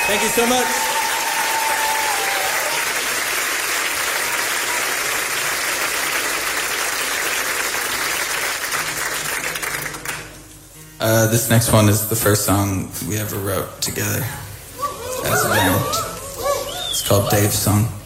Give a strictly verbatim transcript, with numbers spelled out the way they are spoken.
Thank you so much. Uh, this next one is the first song we ever wrote together as a band. It's called Dave's Song.